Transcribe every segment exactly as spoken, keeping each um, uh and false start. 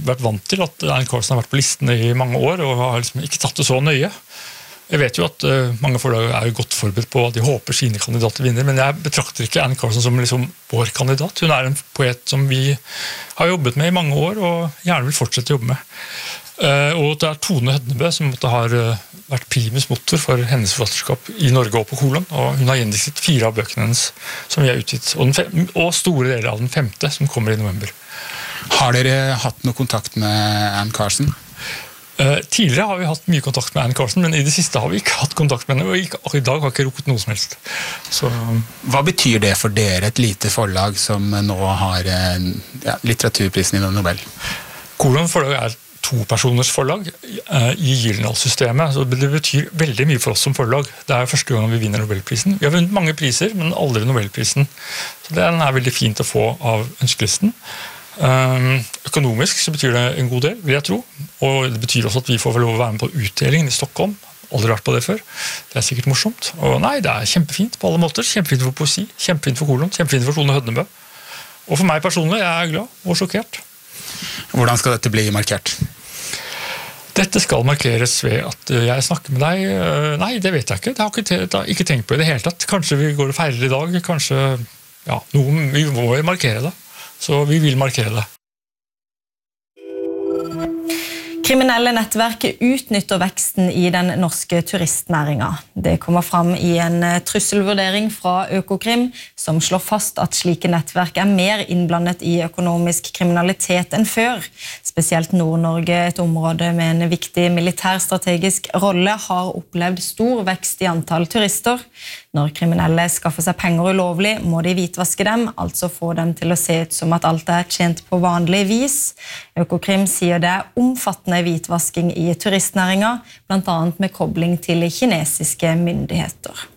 vært vant til at Anne Carlsen har vært på listene i mange år, og har liksom ikke tatt det så nøye. Jeg vet jo at uh, mange forlag er godt forberedt på at de håper sine kandidater vinner, men jeg betrakter ikke Anne Carlsen som liksom vår kandidat. Hun er en poet som vi har jobbet med i mange år, og gjerne vil fortsette å jobbe med. Uh, og det er Tone Hødnebø som måtte har uh, vært primus motor for hennes forfatterskap i Norge og på Kolon, og hun har gjendiktet fire av bøkene hennes som vi har utgitt, og, den fem, og store deler av den femte som kommer i november. Har dere hatt noe kontakt med Anne Carlsen? Uh, tidligere har vi hatt mye kontakt med Anne Carlsen, men i det siste har vi ikke hatt kontakt med henne, og ikke, i dag har ikke rukket noe som helst. Så, um, Hva betyr det for dere, et lite forlag som nå har uh, ja, litteraturprisen i Nobel? Kolon forlag er to-personers forlag uh, i Gyldendal-systemet, så det betyr veldig mye for oss som forlag. Det er første gang vi vinner Nobelprisen. Vi har vunnet mange priser, men aldri Nobelprisen. Så den er veldig fint å få av ønskelisten. Um, økonomisk så betyr det en god del, vil jeg tro, og det betyr også at vi får lov å være med på utdelingen i Stockholm. Aldri vært på det før. Det er sikkert morsomt. Og nei, det er kjempefint på alle måter. Kjempefint for poesi, kjempefint for Kolon, kjempefint for Tone Hødnebø. Og for meg personlig, jeg er glad og sjokkert. Hvordan skal dette bli markert? Dette skal markeres ved at jeg snakker med deg. Nei, det vet jeg ikke. Det har ikke, det har ikke tenkt på i det hele tatt. Kanskje vi går og feirer i dag. Kanskje, ja, noen, vi må markere det. Så vi vil markere det. Kriminelle nettverk utnytter veksten i den norske turistnæringen. Det kommer fram i en trusselvurdering fra Økokrim, som slår fast at slike nettverk er mer innblandet i økonomisk kriminalitet enn før. Spesielt Nord-Norge, et område med en viktig militærstrategisk rolle, har opplevd stor vekst i antall turister. Når kriminelle skaffer seg penger ulovlig, må de hvitvaske dem, altså få dem til å se ut som at alt er tjent på vanlig vis. Økokrim sier det er omfattende hvitvasking i turistnæringen, blant annet med kobling til kinesiske myndigheter.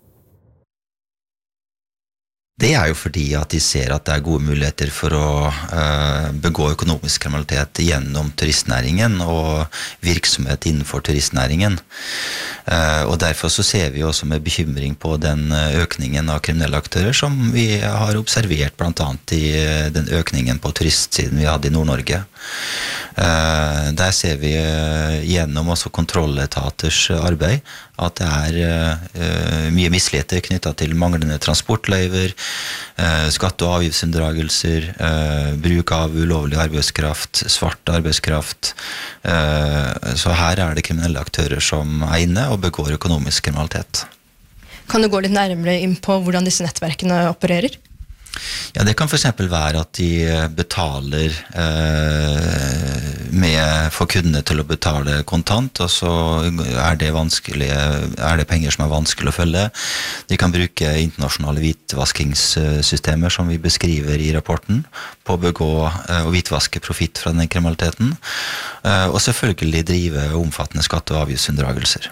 Det er jo fordi at de ser at det er gode muligheter for å uh, begå økonomisk kriminalitet gjennom turistnæringen og virksomhet innenfor turistnæringen. Uh, og derfor så ser vi også med bekymring på den økningen av kriminelle aktører som vi har observert blant annet i den økningen på turistsiden vi hadde i Nord-Norge. Uh, der ser vi uh, gjennom også kontrolletaters arbeid at det er uh, mye misligheter knyttet til manglende transportløyver, uh, skatte- og avgiftsunndragelser, uh, bruk av ulovlig arbeidskraft, svart arbeidskraft. Uh, så her er det kriminelle aktører som er inne og begår økonomisk kriminalitet. Kan du gå litt nærmere inn på hvordan disse nettverkene opererer? Ja, det kan for eksempel være at de betaler eh, med for kundene til å betale kontant, og så er det, vanskelig, er det penger som er vanskelig å følge. De kan bruke internasjonale hvitvaskingssystemer som vi beskriver i rapporten på å begå eh, og hvitvaske profitt fra den kriminaliteten, eh, og selvfølgelig drive omfattende skatte- og avgiftsunndragelser.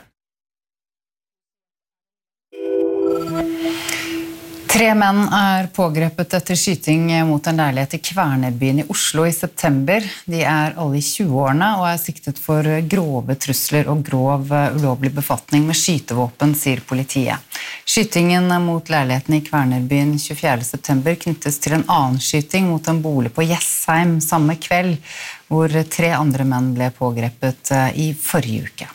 Tre menn er pågrepet etter skyting mot en leilighet i Kvernerbyen i Oslo i september. De er alle i tjueårene og er siktet for grove trusler og grov ulovlig befatning med skytevåpen, sier politiet. Skytingen mot leiligheten i Kvernerbyen tjuefjerde september knyttes til en annen skyting mot en bolig på Jessheim samme kveld, hvor tre andre menn ble pågrepet i forrige uke.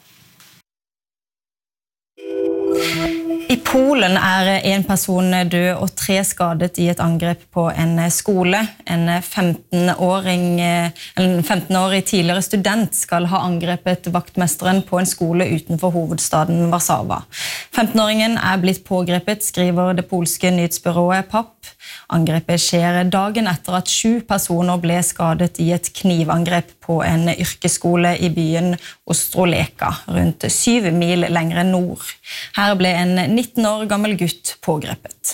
I Polen er en person død og tre skadet i et angrep på en skole. En femten-åring, en femten-årig tidligere student skal ha angrepet vaktmesteren på en skole utenfor hovedstaden Warszawa. femten-åringen er blitt pågrepet, skriver det polske nyhetsbyrået P A P. Angrepet skjer dagen etter at sju personer ble skadet i et knivangrep på en yrkesskole i byen Ostroleka, rundt syv mil lengre nord. Her ble en nitten år gammel gutt pågrepet.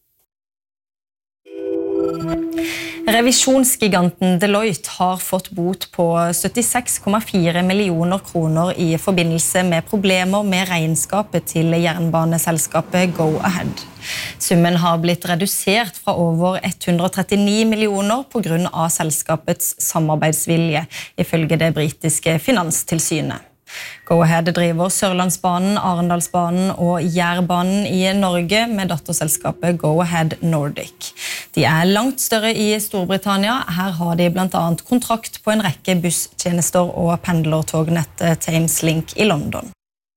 Revisjonsgiganten Deloitte har fått bot på syttiseks komma fire millioner kroner i forbindelse med problemer med regnskapet til jernbaneselskapet Go-Ahead. Summen har blitt redusert fra over hundre og trettini millioner på grunn av selskapets samarbeidsvilje, ifølge det britiske finanstilsynet. Go-Ahead driver Sørlandsbanen, Arendalsbanen og Jærbanen i Norge med datterselskapet Go-Ahead Nordic. De er langt større i Storbritannia. Her har de blant annet kontrakt på en rekke busstjenester og pendlertognettet Thameslink i London.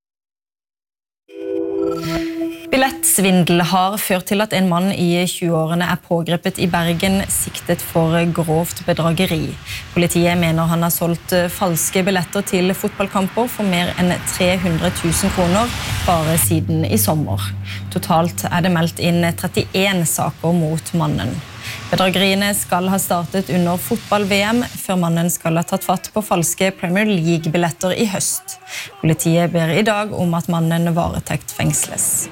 Billettsvindel har ført til at en mann i tjueårene er pågrepet i Bergen siktet for grovt bedrageri. Politiet mener han har solgt falske billetter til fotballkamper for mer enn tre hundre tusen kroner bare siden i sommer. Totalt er det meldt inn trettien saker mot mannen. Bedrageriene skal ha startet under fotball-V M, før mannen skal ha tatt fatt på falske Premier League-billetter i høst. Politiet ber i dag om at mannen varetekt fengsles.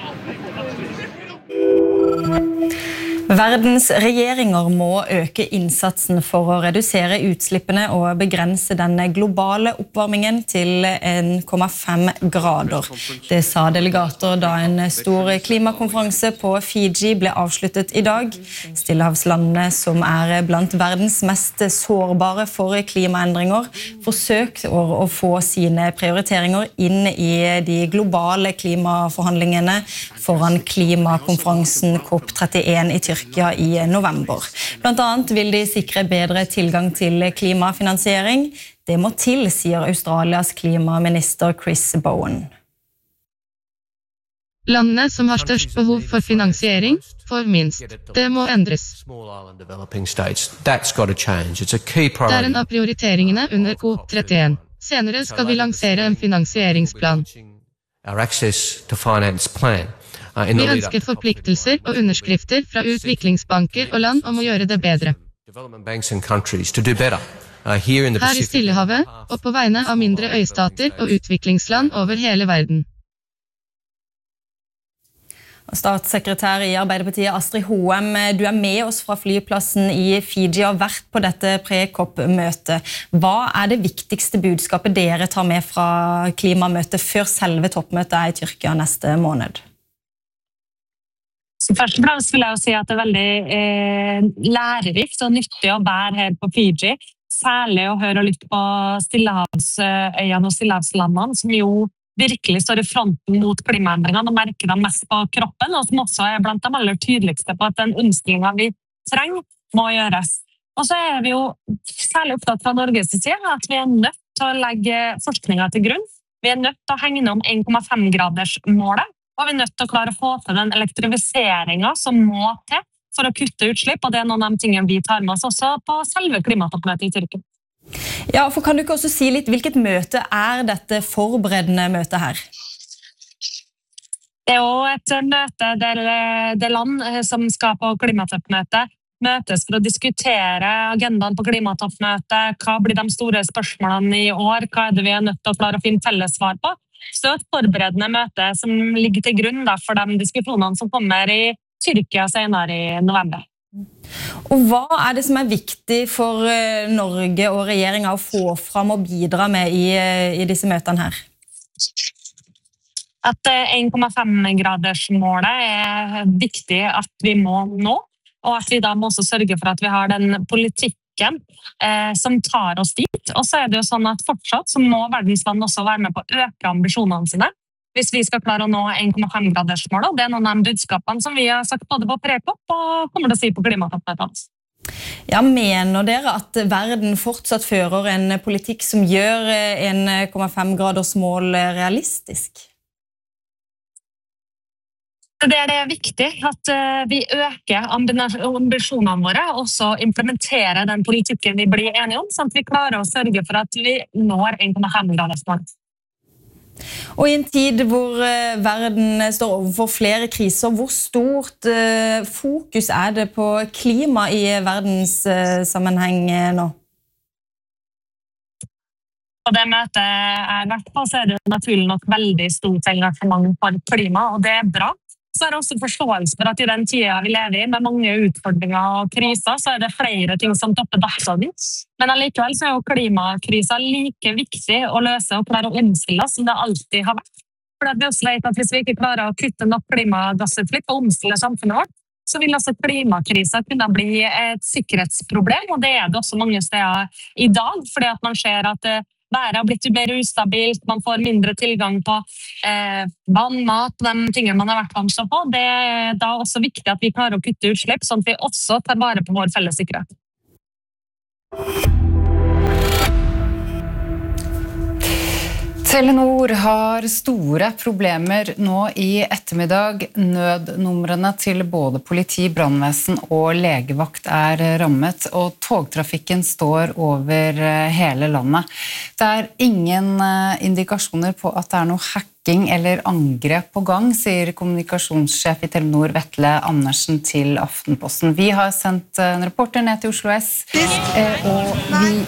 Verdens regjeringer må øke innsatsen for å redusere utslippene og begrense den globale oppvarmingen til en komma fem grader. Det sa delegater da en stor klimakonferanse på Fiji ble avsluttet i dag. Stillehavslandene, som er blant verdens mest sårbare for klimaendringer, forsøkte å få sine prioriteringer inn i de globale klimaforhandlingene foran klimakonferansen COP trettien i Tyrkia i november. Blant annet vil de sikre bedre tilgang til klimafinansiering. Det må til, sier Australias klimaminister Chris Bowen. Landene som har størst behov for finansiering får minst. Det må endres. Det er en av prioriteringene under COP trettien. Senere skal vi lansere en finansieringsplan. Vi ønsker forpliktelser og underskrifter fra utviklingsbanker og land om å gjøre det bedre. Her i Stillehavet og på vegne av mindre øystater og utviklingsland over hele verden. Statssekretær i Arbeiderpartiet Astrid Hoem, du er med oss fra flyplassen i Fiji og har vært på dette pre-COP-møtet. Hva er det viktigste budskapet dere tar med fra klimamøtet før selve toppmøtet er i Tyrkia neste måned? Først og fremst vil jeg jo si at det er veldig eh, lærerikt og nyttig å være her på Fiji. Særlig å høre og lytte på Stillehavsøyene og Stillehavslandene, som jo virkelig står i fronten mot klimaendringene og merker dem mest på kroppen, og som også er blant de aller tydeligste på at den omstillingen vi trenger må gjøres. Og så er vi jo særlig opptatt fra Norges side at vi er nødt til å legge forskningen til grunn. Vi er nødt til å hegne om en komma fem graders målet. Og vi er nødt til å klare å få til den elektrifiseringen som må til for å kutte utslipp, og det er noen av de tingene vi tar med oss også på selve klimatoppmøtet i Tyrkia. Ja, for kan du ikke også si litt, hvilket møte er dette forberedende møtet her? Det er jo et møte der det land som skal på klimatoppmøtet møtes for å diskutere agendaen på klimatoppmøtet, hva blir de store spørsmålene i år, hva er det vi er nødt til å klare å finne felles svar på. Så et forberedende møte som ligger til grunn da, for de diskusjonene som kommer i Tyrkia senere i november. Og hva er det som er viktig for Norge og regjeringen å få fram og bidra med i, i disse møtene her? At en komma fem graders målet er viktig at vi må nå, og at vi da må også sørge for at vi har den politikken eh, som tar oss dit. Og så er det jo sånn at fortsatt så må verdens land også være med på å øke ambisjonene sine, hvis vi skal klare å nå en komma fem graders målet. Det er noen av de budskapene som vi har sagt både på pre-COP og kommer til å si på klimatoppmøtet. Ja, mener dere at verden fortsatt fører en politikk som gjør en komma fem graders mål realistisk? Det er det viktig at vi øker ambisjonene våre og også implementerer den politikken vi blir enige om, sånn at vi klarer å sørge for at vi når en komma fem graders mål. Og i en tid hvor verden står overfor flere kriser, hvor stort fokus er det på klima i verdenssammenheng nå? På det møtet jeg har vært på, så er det naturlig nok veldig stort engasjement for klima, og det er bra. Så er det også forståelse for at i den tiden vi lever i, med mange utfordringer og kriser, så er det flere ting som topper dagsordenen. Men allikevel så er jo klimakrisen like viktig å løse og klare å omstille oss som det alltid har vært. For vi også vet at hvis vi ikke klarer å kutte nok klimagassutslipp og omstille samfunnet vårt, så vil også klimakrisen kunne bli et sikkerhetsproblem, og det er det også mange steder i dag, fordi at man ser at været har blitt mer ustabilt, man får mindre tilgang på eh, vann, mat, de tingene man har vært vant til på. Det er da også viktig at vi klarer å kutte utslipp, sånn at vi også tar vare på vår felles sikkerhet. Telenor har store problemer nå i ettermiddag. Nødnumrene til både politi, brandvesen og legevakt er rammet, og togtrafikken står over hele landet. Det er ingen indikasjoner på at det er noe hacking eller angrep på gang, sier kommunikasjonssjef i Telenor Vetle Andersen til Aftenposten. Vi har sendt en reporter ned til Oslo S, og vi...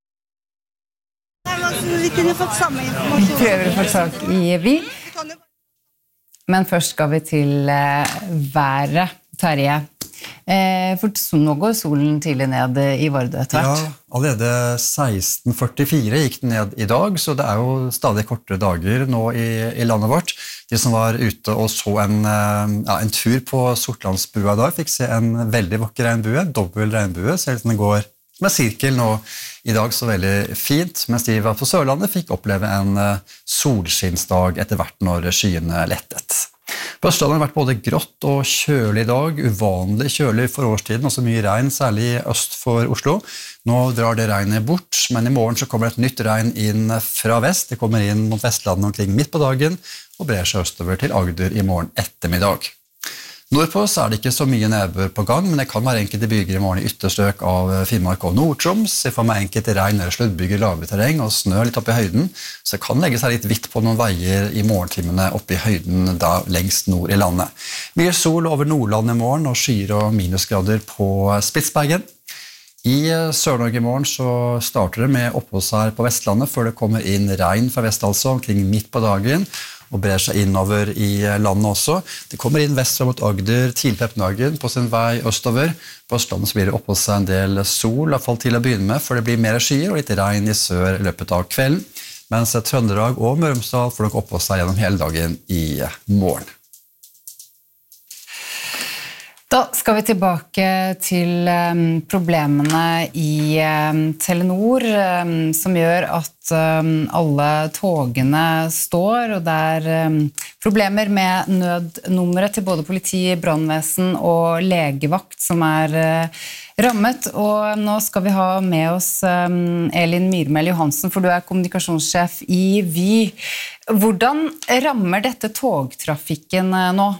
Vi kunne fått samme informasjon. Vi prøver å få tak i vi. Men først skal vi til eh, været, Terje. Eh, for nå går solen tidlig ned i Vardø etter hvert. Ja, allerede seksten førtifire gikk den ned i dag, så det er jo stadig kortere dager nå i, i landet vårt. De som var ute og så en, ja, en tur på Sortlandsbua i dag, fikk se en veldig vakker regnbue, dobbel regnbue, så den går med sirkel nå i dag så veldig fint, mens de var på Sørlandet fikk oppleve en solskinnsdag etter hvert når skyene lettet. På Østlandet har det vært både grått og kjølig i dag, uvanlig kjølig for årstiden, og så mye regn, særlig øst for Oslo. Nå drar det regnet bort, men i morgen så kommer et nytt regn inn fra vest. Det kommer inn mot Vestlandet omkring midt på dagen, og brer seg østover til Agder i morgen ettermiddag. Nordpå så er det ikke så mye nedbør på gang, men det kan være enkelte byger i morgen i ytterstrøk av Finnmark og Nord-Troms. Det får med enkelte regn eller sluddbyger lavere terreng og snø litt opp i høyden, så det kan legge seg litt hvitt på noen veier i morgentimene opp i høyden da lengst nord i landet. Mye sol over Nordland i morgen og skyer og minusgrader på Spitsbergen. I Sør-Norge i morgen så starter det med oppholdsvær på Vestlandet før det kommer inn regn fra vest altså omkring midt på dagen, og brer seg innover i landet også. Det kommer inn vest mot Agder tidlig på ettermiddagen på sin vei østover. På Østlandet så blir det oppholdt seg en del sol, i hvert fall til å begynne med, for det blir mer skyer og litt regn i sør i løpet av kvelden, mens Trøndelag og Møre og Romsdal får nok oppholdt seg gjennom hele dagen i morgen. Da skal vi tilbake til um, problemene i um, Telenor, um, som gjør at um, alle togene står, og det er um, problemer med nødnummeret til både politi, brandvesen og legevakt som er uh, rammet. Og nå skal vi ha med oss um, Elin Myrmel Johansen, for du er kommunikasjonssjef i Vy. Hvordan rammer dette togtrafikken uh, nå?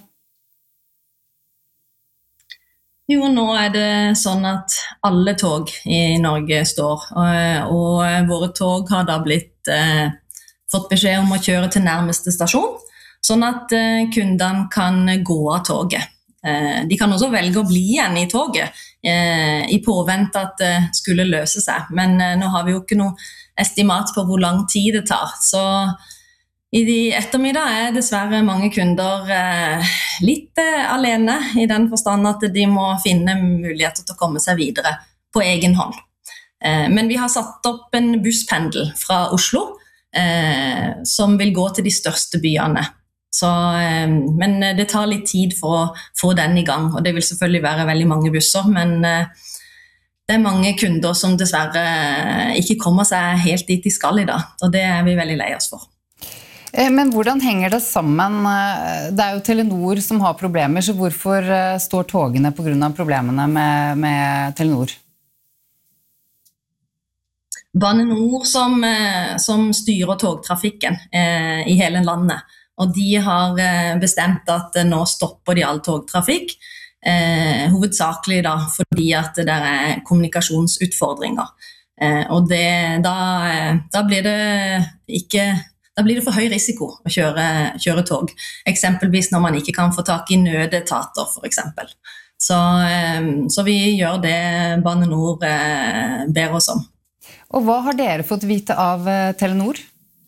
Jo, nå er det sånn at alle tog i Norge står, og, og våre tog har da blitt eh, fått beskjed om å kjøre til nærmeste stasjon, sånn at eh, kundene kan gå av toget. Eh, de kan også velge å bli igjen i toget, eh, i påvent at det skulle løse seg, men eh, nå har vi jo ikke noe estimat på hvor lang tid det tar, så i de ettermiddag er dessverre mange kunder eh, litt eh, alene i den forstand at de må finne muligheter til å komme seg videre på egen hånd. Eh, men vi har satt opp en busspendel fra Oslo eh, som vil gå til de største byene. Så, eh, men det tar litt tid for å få den i gang, og det vil selvfølgelig være veldig mange busser, men eh, det er mange kunder som dessverre ikke kommer seg helt dit de skal i dag, og det er vi veldig lei oss for. Men hvordan henger det sammen? Det er jo Telenor som har problemer, så hvorfor står togene på grunn av problemene med, med Telenor? Bane Nor som, som styrer togtrafikken eh, i hele landet, og de har bestemt at nå stopper de all togtrafikk, eh, hovedsakelig da fordi at det er kommunikasjonsutfordringer. Eh, og det, da, da blir det ikke... Da blir det for høy risiko å kjøre, kjøre tog, eksempelvis når man ikke kan få tak i nødetater for eksempel. Så, så vi gjør det Bane Nor ber oss om. Og hva har dere fått vite av Telenor?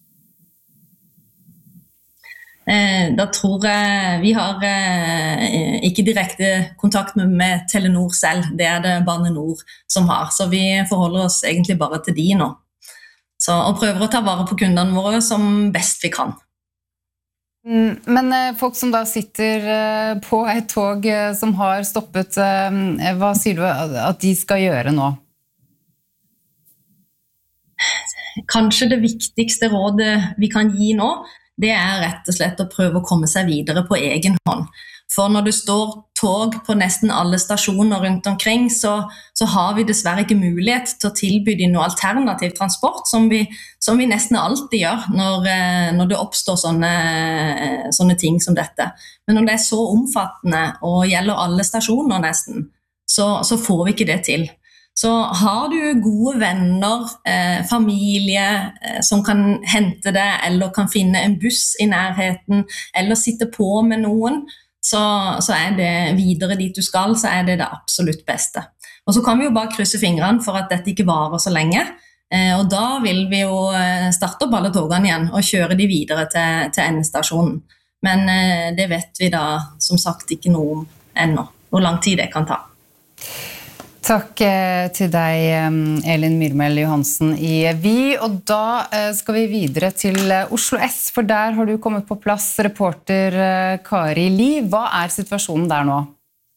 Da tror jeg vi har ikke direkte kontakt med, med Telenor selv, det er det Bane Nor som har, så vi forholder oss egentlig bare til de nå. Så, og prøver å ta vare på kundene våre som best vi kan. Men folk som da sitter på et tog som har stoppet, hva sier du at de skal gjøre nå? kanskje det viktigste rådet vi kan gi nå, det er rett og slett å prøve å komme seg videre på egen hånd. For når det står tog på nesten alle stasjoner rundt omkring, så, så har vi dessverre ikke mulighet til å tilby de noe alternativ transport, som vi, som vi nesten alltid gjør når, når det oppstår sånne, sånne ting som dette. Men når det er så omfattende og gjelder alle stasjoner nesten, så, så får vi ikke det til. Så har du gode venner, eh, familie eh, som kan hente deg, eller kan finne en buss i nærheten, eller sitte på med noen, så, så er det videre dit du skal, så er det det absolutt beste. Og så kan vi jo bare krysse fingrene for at dette ikke varer så lenge, eh, og da vil vi jo starte opp alle togene igjen og kjøre de videre til, til endestasjonen. Men eh, det vet vi da som sagt ikke noe om ennå, hvor lang tid det kan ta. Takk til deg, Elin Myrmel Johansen i Vi, og da skal vi videre til Oslo S, for der har du kommet på plass, reporter Kari Li. Hva er situasjonen der nå?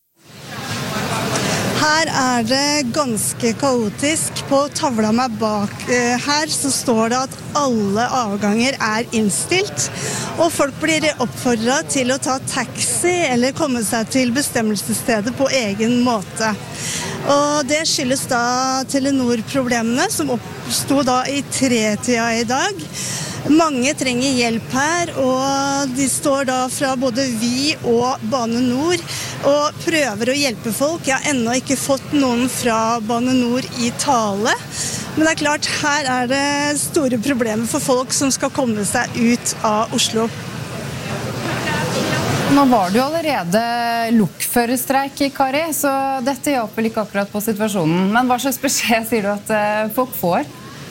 Her er det ganske kaotisk. På tavla meg bak her så står det at alle avganger er innstilt, og folk blir oppfordret til å ta taxi eller komme seg til bestemmelsesstedet på egen måte. Og det skyldes da Telenor-problemene som oppstod da i tretida i dag. Mange trenger hjelp her, og de står da fra både Vy og Bane Nor og prøver å hjelpe folk. Jeg har ennå ikke fått noen fra Bane Nor i tale, men det er klart, her er det store problemer for folk som skal komme seg ut av Oslo. Nå var det jo allerede lokførerstreik, Kari, så dette hjalp vel ikke akkurat på situasjonen. Men hva slags beskjed sier du at folk får?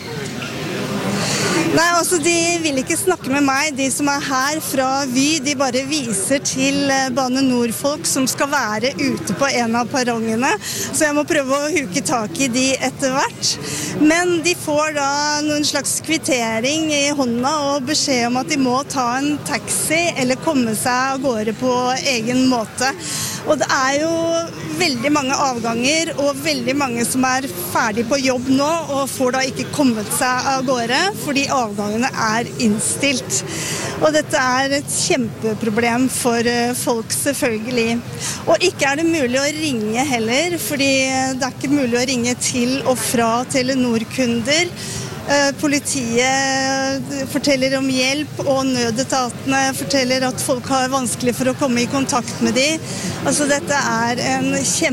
Nei, altså de vil ikke snakke med meg. De som er her fra Vy, de bare viser til Bane Nor-folk som skal være ute på en av perrongene. Så jeg må prøve å huke tak i de etter hvert. Men de får da noen slags kvittering i hånda og beskjed om at de må ta en taxi eller komme seg av gårde på egen måte. Og det er jo veldig mange avganger og veldig mange som er ferdig på jobb nå og får da ikke kommet seg av gårde fordi avgangene er innstilt. Og dette er et kjempeproblem for folk selvfølgelig. Og ikke er det mulig å ringe heller, fordi det er ikke mulig å ringe til og fra Telenor-kunder. Politiet forteller om hjelp, og nødetatene forteller at folk har vanskelig for å komme i kontakt med dem. Altså dette er en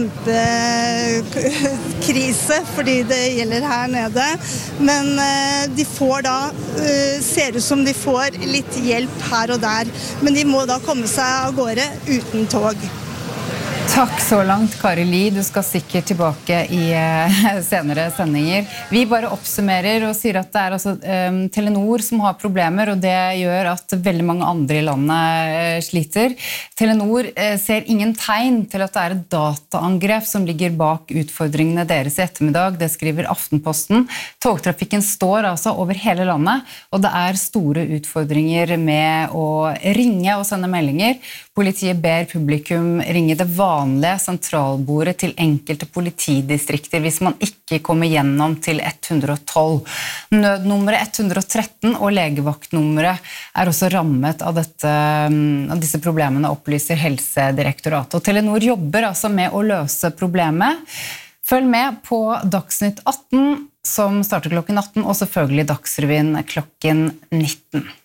kjempekrise fordi det gjelder her nede. Men de får da, ser ut som de får litt hjelp her og der. Men de må da komme seg av gårde uten tog. Takk så langt, Kari Li. Du skal sikkert tilbake i senere sendinger. Vi bare oppsummerer og sier at det er altså, um, Telenor som har problemer, og det gjør at veldig mange andre i landet uh, sliter. Telenor uh, ser ingen tegn til at det er et dataangrep som ligger bak utfordringene deres i ettermiddag. Det skriver Aftenposten. Togtrafikken står altså over hele landet, og det er store utfordringer med å ringe og sende meldinger. Politiet ber publikum ringe det vanlige sentralbordet til enkelte politidistrikter hvis man ikke kommer gjennom til ett hundre og tolv. Nødnummeret ett hundre og tretten og legevaktnummeret er også rammet av, dette, av disse problemene, opplyser Helsedirektoratet. Og Telenor jobber altså med å løse problemet. Følg med på Dagsnytt atten som starter klokken atten, og selvfølgelig Dagsrevyen klokken nitten.